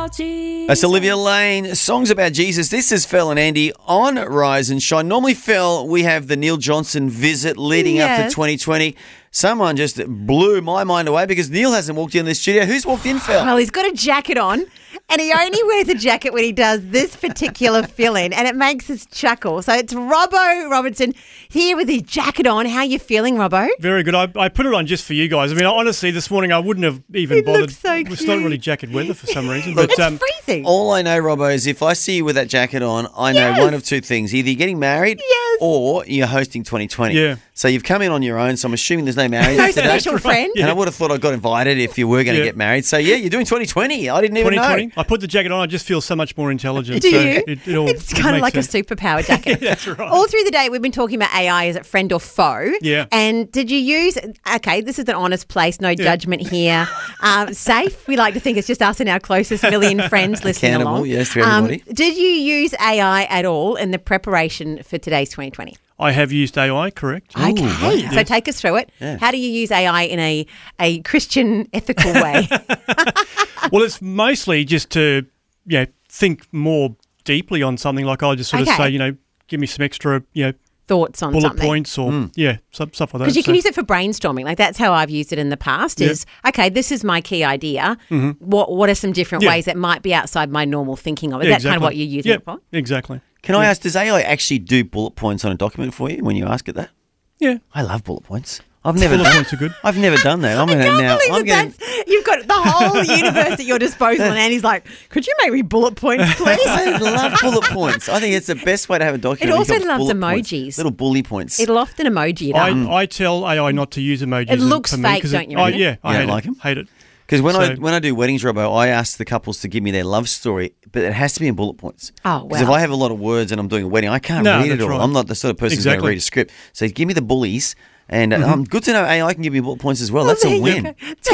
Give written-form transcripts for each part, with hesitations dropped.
about Jesus. That's Olivia Lane. Songs about Jesus. This is Phil and Andy on Rise and Shine. Normally, Phil, we have the Neil Johnson visit leading up to 2020. Someone just blew my mind away because Neil hasn't walked in the studio. Who's walked in, Phil? Well, he's got a jacket on, and he only wears a jacket when he does this particular fill-in, and it makes us chuckle. So it's Robbo Robertson here with his jacket on. How are you feeling, Robbo? Very good. I put it on just for you guys. I mean, honestly, this morning I wouldn't have even bothered. Looks so It's not cute. really jacket weather for some reason. But It's freezing. All I know, Robbo, is if I see you with that jacket on, I know one of two things. Either you're getting married or you're hosting 2020. Yeah. So you've come in on your own, so I'm assuming there's no marriage No today. special friend. And I would have thought I got invited if you were going to get married. So, yeah, you're doing 2020. I didn't even 2020, know. I put the jacket on. I just feel so much more intelligent. Do so you? It Kind of like makes a superpower jacket. That's right. All through the day, we've been talking about AI. Is it friend or foe? Yeah. And did you use, okay, this is an honest place, no judgment here. Safe. We like to think it's just us and our closest million friends listening Accountable, along. yes, to everybody. Did you use AI at all in the preparation for today's 2020? I have used AI, correct? Okay, so take us through it. Yeah. How do you use AI in a Christian ethical way? Well, it's mostly just to think more deeply on something. Like I'll just sort of say, give me some extra, Thoughts on bullet something? points or stuff like that. Because you can So- use it for brainstorming. Like that's how I've used it in the past is, okay, this is my key idea. What are some different ways that might be outside my normal thinking of it? Is that kind of what you're using it for? Exactly. Can I ask, does AI actually do bullet points on a document for you when you ask it that? Yeah. I love bullet points. I've never Bullet done, points are good. I've never done that. I'm going to now. I'm going You've got the whole universe at your disposal, and he's like, "Could you make me bullet points, please?" I love bullet points. I think it's the best way to have a document. It also You've got loves bullet points, emojis. little bully points. It'll often emoji it up. I tell AI not to use emojis. It looks for me fake, 'cause don't you Oh, reckon? yeah. I You hate don't like it. 'em? Hate it. Because when So- I do weddings, Robbo, I ask the couples to give me their love story, but it has to be in bullet points. Oh, Because if wow. I have a lot of words and I'm doing a wedding, I can't No, read it that's all. right. I'm not the sort of person who's going to Exactly. read a script. So give me the bullies. And good to know AI can give me bullet points as well. That's There a you win. go.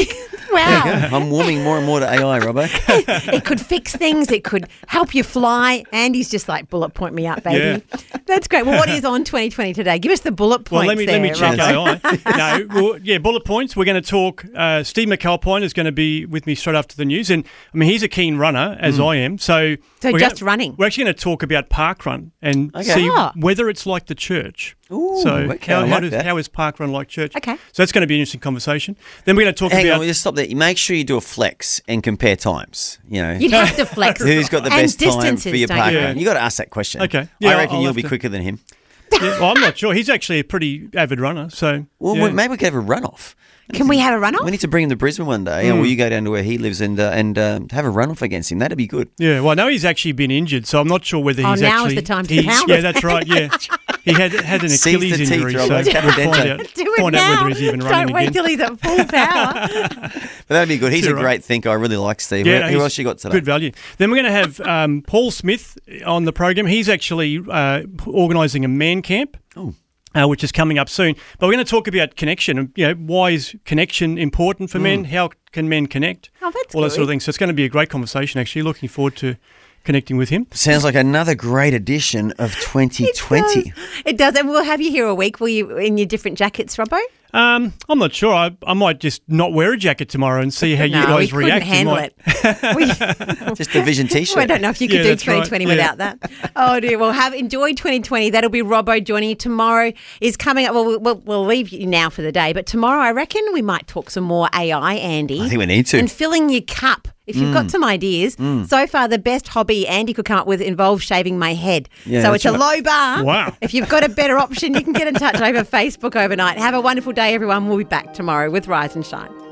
Wow. I'm warming more and more to AI, Robbo. It could fix things. It could help you fly. Andy's just like, bullet point me up, baby. That's great. Well, what is on 2020 today? Give us the bullet points. Well, let me check Robbo. AI. Bullet points. We're going to talk. Steve McAlpine is going to be with me straight after the news, and I mean he's a keen runner as I am. So we're just running. We're actually going to talk about parkrun and Okay. see Ah. whether it's like the church. Ooh, so okay, I like that. how is parkrun like church? Okay. So that's going to be an interesting conversation. Then we're going to talk Hang about. on, we'll just stop there. Make sure you do a flex and compare times. You'd have to flex. Who's got the And best time distances, for your don't you? park Yeah. run? You got to ask that question. Okay. Yeah, I reckon I'll you'll have be to- quicker than him. Well, I'm not sure. He's actually a pretty avid runner. So Well, yeah. maybe we could have a runoff. Can we have a runoff? We need to bring him to Brisbane one day, and will you go down to where he lives and have a runoff against him? That'd be good. Yeah, well, I know he's actually been injured, so I'm not sure whether he's now is actually. the time to he's- pound. Yeah, that's right. Yeah, he had an Seize Achilles the teeth, injury, Rob. so we'll Take the find dent. out, Do it find now. out whether he's even Don't running wait again. till he's at full power. But that'd be good. He's Too a right. great thinker. I really like Steve. Yeah, Who he's else you got today? Good value. Then we're going to have Paul Smith on the program. He's actually organising a man camp. Oh. Which is coming up soon. But we're going to talk about connection. And, why is connection important for men? How can men connect? Oh, that's all that sort of good. thing. So it's going to be a great conversation, actually. Looking forward to connecting with him. Sounds like another great edition of 2020. It does. And we'll have you here a week. Will you in your different jackets, Robbo? I'm not sure. I might just not wear a jacket tomorrow and see how you No, guys we react. couldn't handle might- it. Just a Vision T-shirt. I don't know if you could Yeah, do that's right. 2020 Yeah. without that. Oh dear. Well, enjoy 2020. That'll be Robbo joining you tomorrow. Is coming up. Well, we'll leave you now for the day, but tomorrow I reckon we might talk some more AI, Andy. I think we need to. And filling your cup. If you've got some ideas, so far the best hobby Andy could come up with involves shaving my head. Yeah, so that's it's a right. low bar. Wow. If you've got a better option, you can get in touch over Facebook overnight. Have a wonderful day, everyone. We'll be back tomorrow with Rise and Shine.